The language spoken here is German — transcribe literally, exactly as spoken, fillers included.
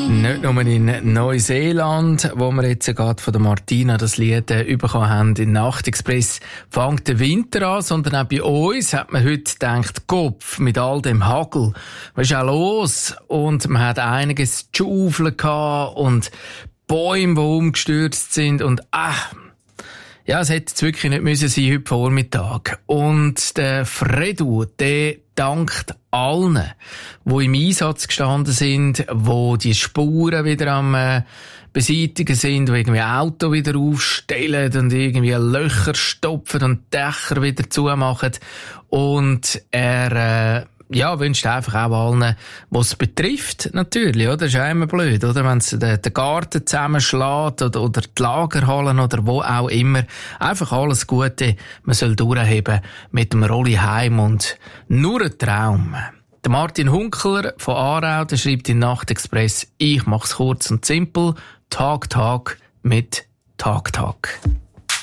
Nicht nur in Neuseeland, wo wir jetzt gerade von der Martina das Lied äh, bekommen haben, in Nachtexpress fängt der Winter an, sondern auch bei uns hat man heute gedacht, Kopf, mit all dem Hagel, was ist auch los? Und man hat einiges zu schaufeln gehabt und Bäume, die umgestürzt sind und ach, ja, es hätte jetzt wirklich nicht müssen sein heute Vormittag. Und der Fredu, der dankt allen, die im Einsatz gestanden sind, wo die Spuren wieder am äh, beseitigen sind, die irgendwie Auto wieder aufstellen und irgendwie Löcher stopfen und Dächer wieder zumachen. Und er, äh, ja, wünscht einfach auch allen, was es betrifft, natürlich, oder? Das ist ja immer blöd, oder? Wenn es den, den Garten zusammenschlägt oder, oder die Lagerhallen oder wo auch immer. Einfach alles Gute. Man soll durchheben mit dem Rolli heim und nur ein Traum. Der Martin Hunkler von Aarau, der schreibt in Nachtexpress, ich mach's kurz und simpel. Tag, Tag mit Tag, Tag.